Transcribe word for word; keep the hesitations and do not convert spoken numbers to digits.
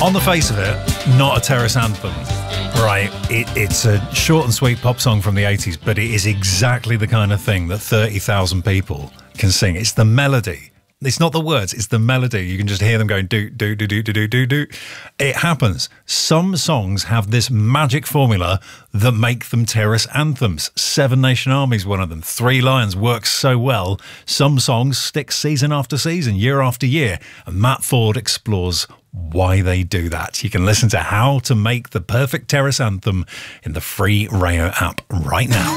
On the face of it, not a terrace anthem, right? It, it's a short and sweet pop song from the eighties, but it is exactly the kind of thing that thirty thousand people can sing. It's the melody. It's not the words, it's the melody. You can just hear them going do, do, do, do, do, do, do, do. It happens. Some songs have this magic formula that make them terrace anthems. Seven Nation Army's one of them. Three Lions works so well. Some songs stick season after season, year after year. And Matt Ford explores why they do that. You can listen to how to make the perfect terrace anthem in the free Rayo app right now.